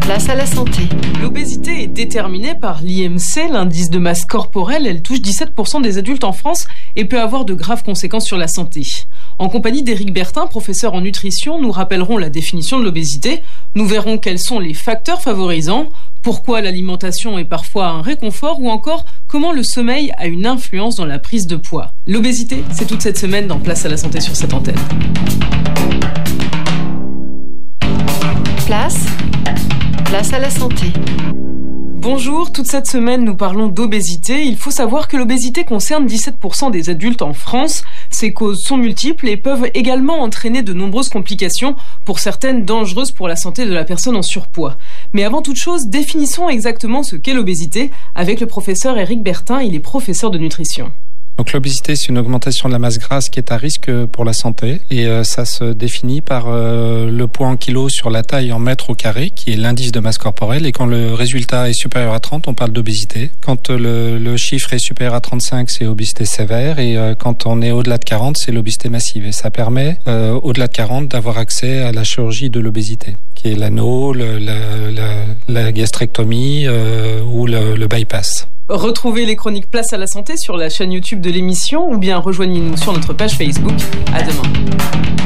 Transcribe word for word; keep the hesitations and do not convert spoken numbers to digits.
Place à la santé. L'obésité est déterminée par l'I M C, l'indice de masse corporelle. Elle touche dix-sept pour cent des adultes en France et peut avoir de graves conséquences sur la santé. En compagnie d'Éric Bertin, professeur en nutrition, nous rappellerons la définition de l'obésité. Nous verrons quels sont les facteurs favorisants, pourquoi l'alimentation est parfois un réconfort ou encore comment le sommeil a une influence dans la prise de poids. L'obésité, c'est toute cette semaine dans Place à la santé sur cette antenne. Place, place à la santé. Bonjour, toute cette semaine nous parlons d'obésité. Il faut savoir que l'obésité concerne dix-sept pour cent des adultes en France. Ses causes sont multiples et peuvent également entraîner de nombreuses complications, pour certaines dangereuses pour la santé de la personne en surpoids. Mais avant toute chose, définissons exactement ce qu'est l'obésité avec le professeur Éric Bertin, il est professeur de nutrition. Donc l'obésité, c'est une augmentation de la masse grasse qui est à risque pour la santé et euh, ça se définit par euh, le poids en kilos sur la taille en mètres au carré qui est l'indice de masse corporelle et quand le résultat est supérieur à trente, on parle d'obésité. Quand le, le chiffre est supérieur à trente-cinq, c'est obésité sévère et euh, quand on est au-delà de quarante, c'est l'obésité massive et ça permet euh, au-delà de quarante d'avoir accès à la chirurgie de l'obésité qui est l'anneau, le, la, la, la gastrectomie euh, ou le, le bypass. Retrouvez les chroniques Place à la santé sur la chaîne YouTube de l'émission ou bien rejoignez-nous sur notre page Facebook. À demain.